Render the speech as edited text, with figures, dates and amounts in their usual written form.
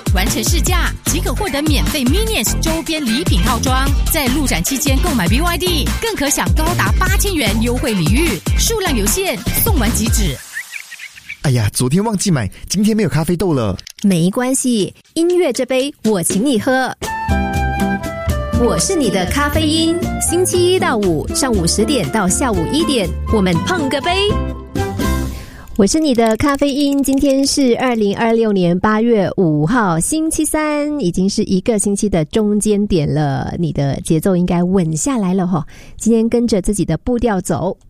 完成试驾即可获得免费 Minions 周边礼品套装。在入展期间购买 BYD， 更可享高达8000元优惠礼遇，数量有限，送完即止。 哎呀，昨天忘记买，今天没有咖啡豆了。 没关系，音乐这杯我请你喝。我是你的咖啡因，星期一到五上午10点到下午1点，我们碰个杯。我是你的咖啡因，今天是2026年8月5号星期三，已经是一个星期的中间点了，你的节奏应该稳下来了齁。今天跟着自己的步调走，